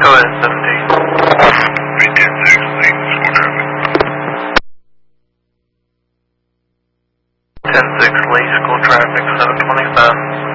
Go ahead, 17. 10-6, late school traffic, 725.